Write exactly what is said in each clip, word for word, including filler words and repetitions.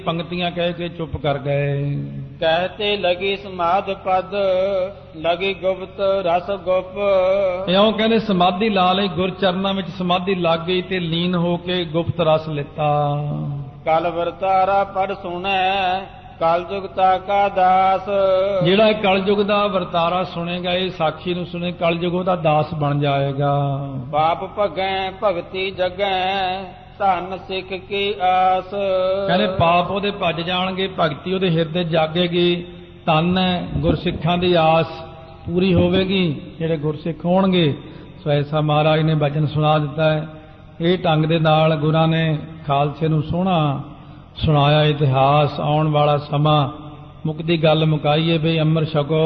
पंक्तियां कह के चुप कर गए। कहते लगी समाध पद लगी गुप्त रस गुप। इਉਂ कहने समाधि ला लई, गुर चरनां विच समाधि लग गई ते लीन हो के गुप्त रस लिता। कल वरतारा पढ़ सुनै कल जुगता का दास। ਜਿਹੜਾ ਕਲਯੁਗ ਦਾ ਵਰਤਾਰਾ ਸੁਣੇਗਾ, ਇਹ ਸਾਖੀ ਨੂੰ ਸੁਣੇ, ਕਲਯੁਗ ਉਹਦਾ ਦਾਸ ਬਣ ਜਾਏਗਾ। ਪਾਪ ਭਗੈ ਭਗਤੀ ਜਗੈ ਧਨ ਸਿੱਖ ਕੀ ਆਸ। ਕਹਿੰਦੇ ਪਾਪ ਉਹਦੇ ਭੱਜ ਜਾਣਗੇ, ਭਗਤੀ ਉਹਦੇ ਹਿਰਦੇ ਜਾਗੇਗੀ, ਧਨ ਹੈ ਗੁਰਸਿੱਖਾਂ ਦੀ ਆਸ ਪੂਰੀ ਹੋਵੇਗੀ, ਜਿਹੜੇ ਗੁਰਸਿੱਖ ਹੋਣਗੇ। ਸੋ ਐਸਾ ਮਹਾਰਾਜ ਨੇ ਬਚਨ ਸੁਣਾ ਦਿੱਤਾ ਹੈ। ਇਹ ਢੰਗ ਦੇ ਨਾਲ ਗੁਰਾਂ ਨੇ ਖਾਲਸੇ ਨੂੰ ਸੋਹਣਾ ਸੁਣਾਇਆ ਇਤਿਹਾਸ। ਆਉਣ ਵਾਲਾ ਸਮਾਂ ਮੁੱਕਦੀ ਗੱਲ ਮੁਕਾਈਏ ਬਈ ਅੰਮ੍ਰਿਤ ਛਕੋ,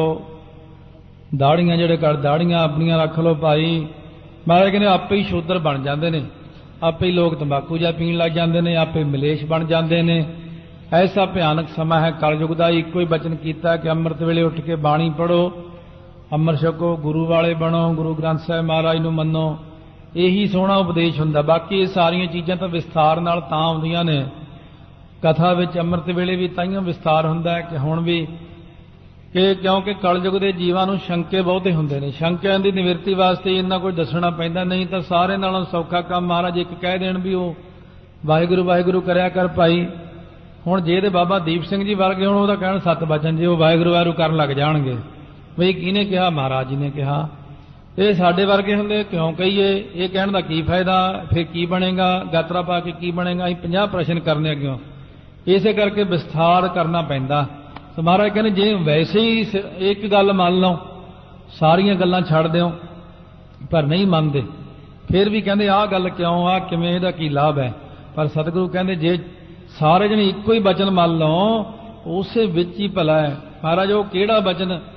ਦਾੜੀਆਂ ਜਿਹੜੇ ਕਰ ਦਾੜੀਆਂ ਆਪਣੀਆਂ ਰੱਖ ਲਓ ਭਾਈ। ਮਹਾਰਾਜ ਕਹਿੰਦੇ ਆਪੇ ਹੀ ਸ਼ੂਦਰ ਬਣ ਜਾਂਦੇ ਨੇ, ਆਪੇ ਹੀ ਲੋਕ ਤੰਬਾਕੂ ਜਾਂ ਪੀਣ ਲੱਗ ਜਾਂਦੇ ਨੇ, ਆਪੇ ਮਲੇਸ਼ ਬਣ ਜਾਂਦੇ ਨੇ। ਐਸਾ ਭਿਆਨਕ ਸਮਾਂ ਹੈ ਕਲਯੁਗ ਦਾ। ਇੱਕੋ ਹੀ ਬਚਨ ਕੀਤਾ ਕਿ ਅੰਮ੍ਰਿਤ ਵੇਲੇ ਉੱਠ ਕੇ ਬਾਣੀ ਪੜ੍ਹੋ, ਅੰਮ੍ਰਿਤ ਛਕੋ, ਗੁਰੂ ਵਾਲੇ ਬਣੋ, ਗੁਰੂ ਗ੍ਰੰਥ ਸਾਹਿਬ ਮਹਾਰਾਜ ਨੂੰ ਮੰਨੋ। ਇਹੀ ਸੋਹਣਾ ਉਪਦੇਸ਼ ਹੁੰਦਾ। ਬਾਕੀ ਇਹ ਸਾਰੀਆਂ ਚੀਜ਼ਾਂ ਤਾਂ ਵਿਸਥਾਰ ਨਾਲ ਤਾਂ ਆਉਂਦੀਆਂ ਨੇ ਕਥਾ ਵਿੱਚ। ਅੰਮ੍ਰਿਤ ਵੇਲੇ ਵੀ ਤਾਈਓ ਵਿਸਥਾਰ ਹੁੰਦਾ ਹੈ ਕਿ ਹੁਣ ਵੀ ਕਿ ਕਿਉਂਕਿ ਕਲਯੁਗ ਦੇ ਜੀਵਾਂ ਨੂੰ ਸ਼ੰਕੇ ਬਹੁਤੇ ਹੁੰਦੇ ਨੇ। ਸ਼ੰਕਿਆਂ ਦੀ ਨਿਵਰਤੀ ਵਾਸਤੇ ਇੰਨਾ ਕੁਝ ਦੱਸਣਾ ਪੈਂਦਾ, ਨਹੀਂ ਤਾਂ ਸਾਰੇ ਨਾਲੋਂ ਸੌਖਾ ਕੰਮ ਮਹਾਰਾਜ ਇੱਕ ਕਹਿ ਦੇਣ ਵੀ ਉਹ ਵਾਹਿਗੁਰੂ ਵਾਹਿਗੁਰੂ ਕਰਿਆ ਕਰ ਭਾਈ। ਹੁਣ ਜੇ ਤੇ ਬਾਬਾ ਦੀਪ ਸਿੰਘ ਜੀ ਵਰਗੇ ਹੁਣ ਉਹਦਾ ਕਹਿਣ ਸੱਤ ਬਚਨ, ਜੇ ਉਹ ਵਾਹਿਗੁਰੂ ਵਾਹਿਗੁਰੂ ਕਰਨ ਲੱਗ ਜਾਣਗੇ ਬਈ ਕਿਹਨੇ ਕਿਹਾ? ਮਹਾਰਾਜ ਜੀ ਨੇ ਕਿਹਾ। ਇਹ ਸਾਡੇ ਵਰਗੇ ਹੁੰਦੇ ਕਿਉਂ ਕਹੀਏ? ਇਹ ਕਹਿਣ ਦਾ ਕੀ ਫਾਇਦਾ? ਫਿਰ ਕੀ ਬਣੇਗਾ? ਗਾਤਰਾ ਪਾ ਕੇ ਕੀ ਬਣੇਗਾ? ਅਸੀਂ ਪੰਜਾਹ ਪ੍ਰਸ਼ਨ ਕਰਨੇ ਅੱਗਿਓਂ। ਇਸੇ ਕਰਕੇ ਵਿਸਥਾਰ ਕਰਨਾ ਪੈਂਦਾ। ਸੋ ਮਹਾਰਾਜ ਕਹਿੰਦੇ ਜੇ ਵੈਸੇ ਹੀ ਇੱਕ ਗੱਲ ਮੰਨ ਲਓ, ਸਾਰੀਆਂ ਗੱਲਾਂ ਛੱਡ ਦਿਓ, ਪਰ ਨਹੀਂ ਮੰਨਦੇ, ਫਿਰ ਵੀ ਕਹਿੰਦੇ ਆਹ ਗੱਲ ਕਿਉਂ, ਆਹ ਕਿਵੇਂ, ਇਹਦਾ ਕੀ ਲਾਭ ਹੈ? ਪਰ ਸਤਿਗੁਰੂ ਕਹਿੰਦੇ ਜੇ ਸਾਰੇ ਜਣੇ ਇੱਕੋ ਹੀ ਬਚਨ ਮੰਨ ਲਓ, ਉਸੇ ਵਿੱਚ ਹੀ ਭਲਾ ਹੈ। ਮਹਾਰਾਜ ਉਹ ਕਿਹੜਾ ਬਚਨ